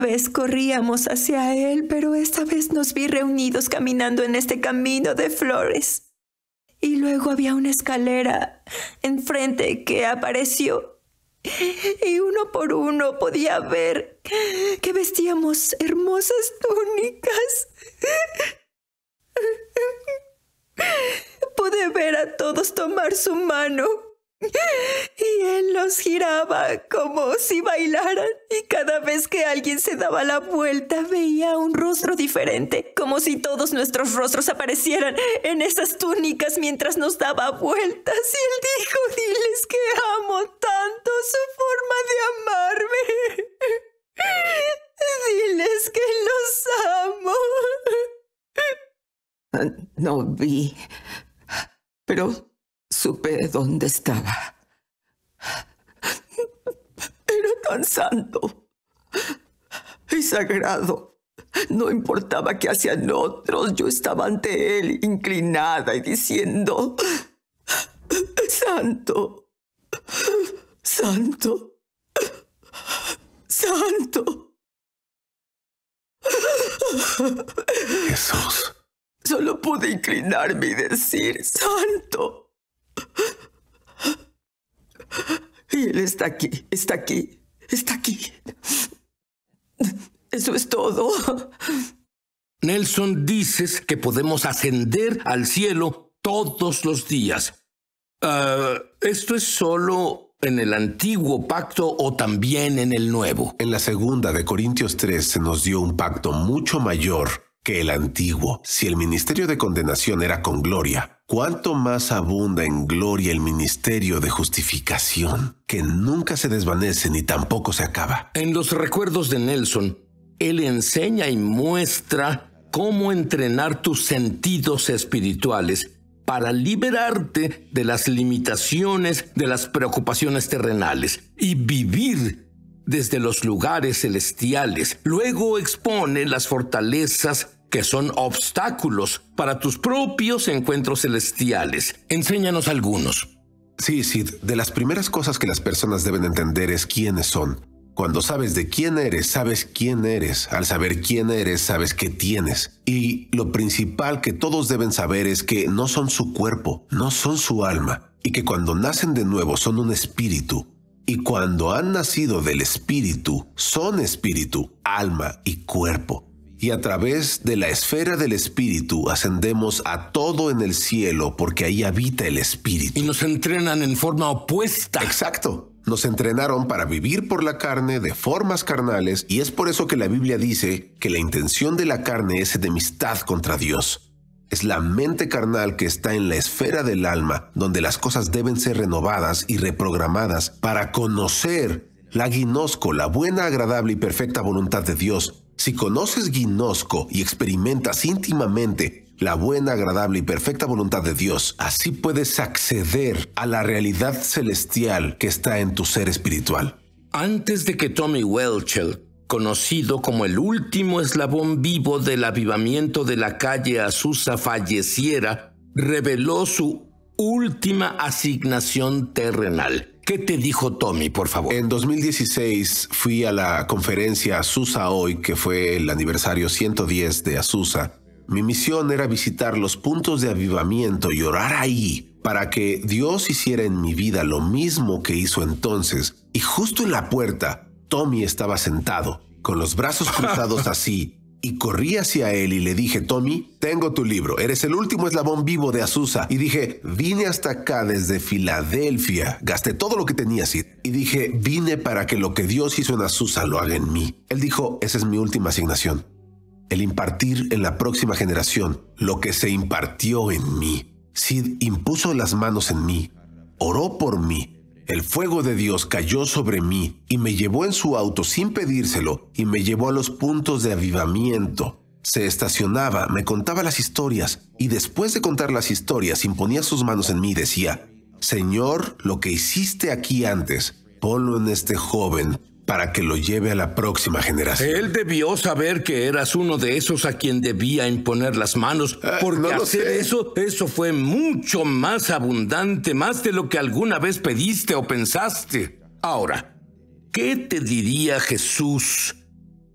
vez corríamos hacia él, pero esta vez nos vi reunidos caminando en este camino de flores. Y luego había una escalera enfrente que apareció. Y uno por uno podía ver que vestíamos hermosas túnicas. Pude ver a todos tomar su mano. Y él los giraba como si bailaran, y cada vez que alguien se daba la vuelta veía un rostro diferente, como si todos nuestros rostros aparecieran en esas túnicas mientras nos daba vueltas. Y él dijo: diles que amo tanto su forma de amarme. Diles que los amo. No vi, pero supe dónde estaba. Era tan santo y sagrado. No importaba qué hacían otros, yo estaba ante él, inclinada y diciendo: Santo, santo, santo. Jesús. Solo pude inclinarme y decir: Santo. Y él está aquí, está aquí, está aquí. Eso es todo. Nelson, dices que podemos ascender al cielo todos los días. ¿Esto es solo en el antiguo pacto o también en el nuevo? En la segunda de Corintios 3 se nos dio un pacto mucho mayor que el antiguo. Si el ministerio de condenación era con gloria, ¿cuánto más abunda en gloria el ministerio de justificación, que nunca se desvanece ni tampoco se acaba? En los recuerdos de Nelson, él enseña y muestra cómo entrenar tus sentidos espirituales para liberarte de las limitaciones de las preocupaciones terrenales y vivir desde los lugares celestiales. Luego expone las fortalezas que son obstáculos para tus propios encuentros celestiales. Enséñanos algunos. Sí, de las primeras cosas que las personas deben entender es quiénes son. Cuando sabes de quién eres, sabes quién eres. Al saber quién eres, sabes qué tienes. Y lo principal que todos deben saber es que no son su cuerpo, no son su alma, y que cuando nacen de nuevo son un espíritu. Y cuando han nacido del espíritu, son espíritu, alma y cuerpo. Y a través de la esfera del espíritu ascendemos a todo en el cielo, porque ahí habita el espíritu. Y nos entrenan en forma opuesta. Exacto. Nos entrenaron para vivir por la carne de formas carnales, y es por eso que la Biblia dice que la intención de la carne es enemistad contra Dios. Es la mente carnal que está en la esfera del alma, donde las cosas deben ser renovadas y reprogramadas para conocer la gnosco, la buena, agradable y perfecta voluntad de Dios. Si conoces gnosco y experimentas íntimamente la buena, agradable y perfecta voluntad de Dios, así puedes acceder a la realidad celestial que está en tu ser espiritual. Antes de que Tommy Welchel, conocido como el último eslabón vivo del avivamiento de la calle Azusa, falleciera, reveló su última asignación terrenal. ¿Qué te dijo Tommy, por favor? En 2016 fui a la conferencia Azusa Hoy, que fue el aniversario 110 de Azusa. Mi misión era visitar los puntos de avivamiento y orar ahí para que Dios hiciera en mi vida lo mismo que hizo entonces. Y justo en la puerta, Tommy estaba sentado, con los brazos cruzados así, y corrí hacia él y le dije: Tommy, tengo tu libro, eres el último eslabón vivo de Azusa. Y dije: vine hasta acá desde Filadelfia, gasté todo lo que tenía, Sid. Y dije: vine para que lo que Dios hizo en Azusa lo haga en mí. Él dijo: esa es mi última asignación, el impartir en la próxima generación lo que se impartió en mí. Sid impuso las manos en mí, oró por mí. El fuego de Dios cayó sobre mí y me llevó en su auto sin pedírselo y me llevó a los puntos de avivamiento. Se estacionaba, me contaba las historias y después de contar las historias imponía sus manos en mí y decía: Señor, lo que hiciste aquí antes, ponlo en este joven para que lo lleve a la próxima generación. Él debió saber que eras uno de esos a quien debía imponer las manos, porque no lo hacer sé. eso fue mucho más abundante, más de lo que alguna vez pediste o pensaste. Ahora, ¿qué te diría Jesús